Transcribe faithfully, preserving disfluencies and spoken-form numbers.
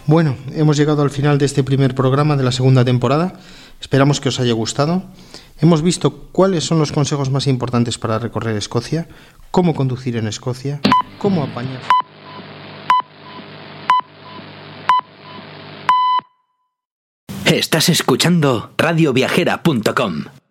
Bueno, hemos llegado al final de este primer programa de la segunda temporada. Esperamos que os haya gustado. Hemos visto cuáles son los consejos más importantes para recorrer Escocia, cómo conducir en Escocia, cómo apañar. Estás escuchando radio viajera punto com.